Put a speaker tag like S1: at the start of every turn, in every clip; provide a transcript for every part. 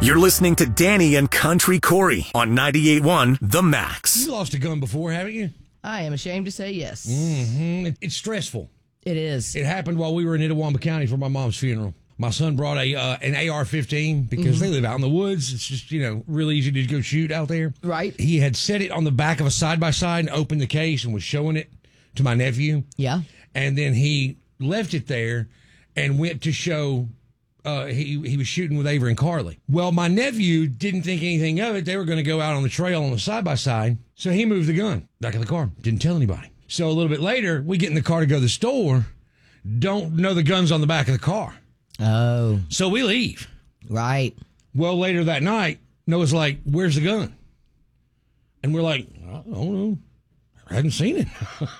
S1: You're listening to Danny and Country Corey on 98.1 The Max.
S2: You lost a gun before, haven't you?
S3: I am ashamed to say yes.
S2: Mm-hmm. It's stressful.
S3: It is.
S2: It happened while we were in Itawamba County for my mom's funeral. My son brought an AR-15 because they live out in the woods. It's just, really easy to go shoot out there.
S3: Right.
S2: He had set it on the back of a side-by-side and opened the case and was showing it to my nephew.
S3: Yeah.
S2: And then he left it there and went to show... he was shooting with Avery and Carly. Well, my nephew didn't think anything of it. They were going to go out on the trail on the side-by-side. So he moved the gun back of the car. Didn't tell anybody. So a little bit later, we get in the car to go to the store. Don't know the gun's on the back of the car.
S3: Oh.
S2: So we leave.
S3: Right.
S2: Well, later that night, Noah's like, where's the gun? And we're like, I don't know. I hadn't seen it.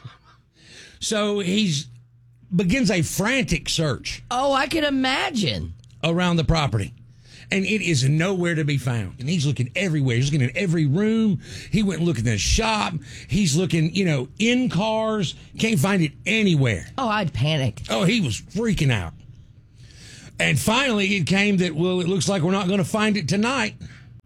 S2: So he's begins a frantic search.
S3: Oh, I can imagine.
S2: Around the property. And it is nowhere to be found. And he's looking everywhere. He's looking in every room. He went and looked in the shop. He's looking, in cars. Can't find it anywhere.
S3: Oh, I'd panic.
S2: Oh, he was freaking out. And finally it came that, well, it looks like we're not going to find it tonight.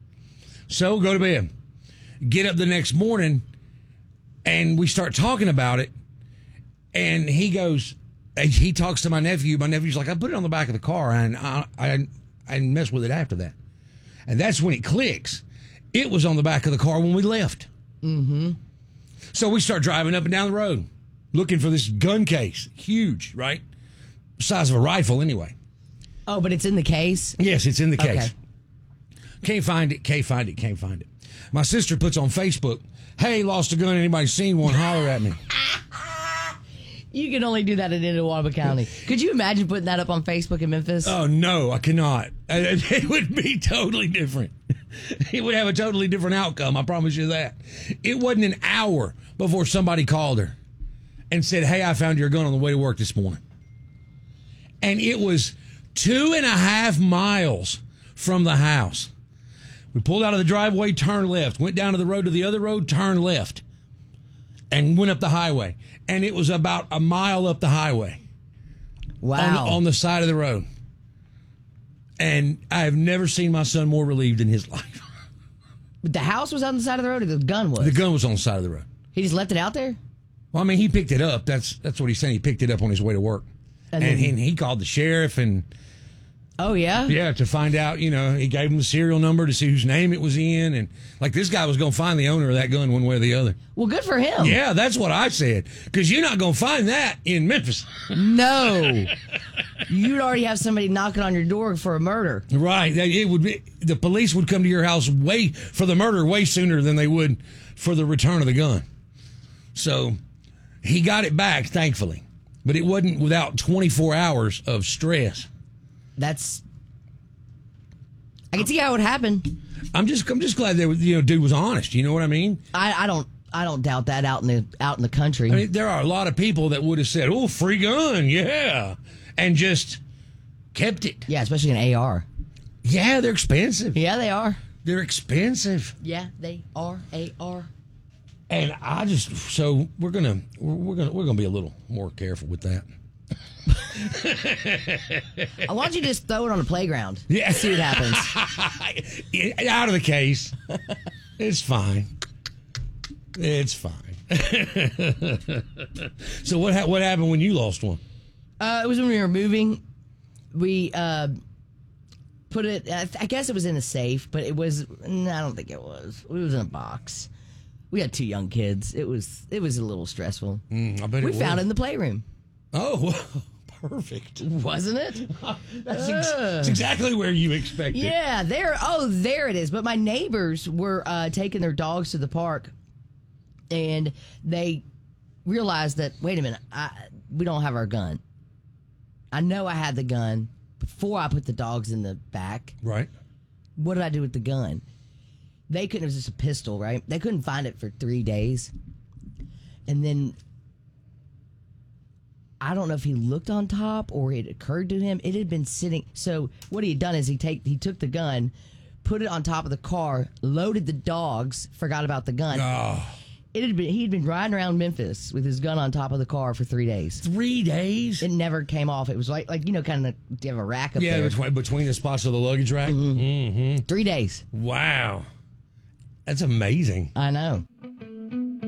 S2: So go to bed. Get up the next morning and we start talking about it. And he talks to my nephew. My nephew's like, I put it on the back of the car and I didn't mess with it after that. And that's when it clicks. It was on the back of the car when we left.
S3: Mm-hmm.
S2: So we start driving up and down the road looking for this gun case. Huge, right? Size of a rifle anyway.
S3: Oh, but it's in the case?
S2: Yes, it's in the case.
S3: Okay.
S2: Can't find it. My sister puts on Facebook, hey, lost a gun. Anybody seen one? Holler at me.
S3: You can only do that in Itawamba County. Could you imagine putting that up on Facebook in Memphis?
S2: Oh, no, I cannot. It would be totally different. It would have a totally different outcome, I promise you that. It wasn't an hour before somebody called her and said, hey, I found your gun on the way to work this morning. And it was 2.5 miles from the house. We pulled out of the driveway, turned left, went down to the road to the other road, turned left, and went up the highway. And it was about a mile up the highway.
S3: Wow.
S2: On the side of the road. And I have never seen my son more relieved in his life.
S3: But the house was on the side of the road or the gun was?
S2: The gun was on the side of the road.
S3: He just left it out there?
S2: Well, I mean, he picked it up. That's what he's saying. He picked it up on his way to work. And he called the sheriff and...
S3: Oh, yeah?
S2: Yeah, to find out, he gave him the serial number to see whose name it was in. And, this guy was going to find the owner of that gun one way or the other.
S3: Well, good for him.
S2: Yeah, that's what I said. Because you're not going to find that in Memphis.
S3: No. You'd already have somebody knocking on your door for a murder.
S2: Right. It would be, the police would come to your house for the murder way sooner than they would for the return of the gun. So he got it back, thankfully. But it wasn't without 24 hours of stress.
S3: I can see how it happened.
S2: I'm just glad that dude was honest. You know what I mean?
S3: I don't doubt that out in the country.
S2: I mean, there are a lot of people that would have said, "Oh, free gun, yeah," and just kept it.
S3: Yeah, especially an AR.
S2: Yeah, they're expensive.
S3: Yeah, they are.
S2: They're expensive.
S3: Yeah, they are. AR.
S2: And we're gonna be a little more careful with that.
S3: I want you to just throw it on the playground.
S2: Yeah.
S3: See what happens.
S2: Out of the case. It's fine. It's fine. So what happened when you lost one?
S3: It was when we were moving. We put it. I guess it was in a safe, but it was. No, I don't think it was. It was in a box. We had 2 young kids. It was a little stressful.
S2: I bet
S3: we found it in the playroom.
S2: Oh, perfect.
S3: Wasn't it?
S2: That's exactly where you expected.
S3: Yeah, there it is. But my neighbors were taking their dogs to the park, and they realized that, wait a minute, we don't have our gun. I know I had the gun before I put the dogs in the back.
S2: Right.
S3: What did I do with the gun? They couldn't, it was just a pistol, right? They couldn't find it for 3 days. And then I don't know if he looked on top or it occurred to him. It had been sitting. So what he had done is he took the gun, put it on top of the car, loaded the dogs, forgot about the gun.
S2: Oh.
S3: He'd been riding around Memphis with his gun on top of the car for 3 days.
S2: 3 days?
S3: It never came off. It was like kind of, do you have a rack up there?
S2: Yeah, between the spots of the luggage rack.
S3: 3 days.
S2: Wow. That's amazing.
S3: I know.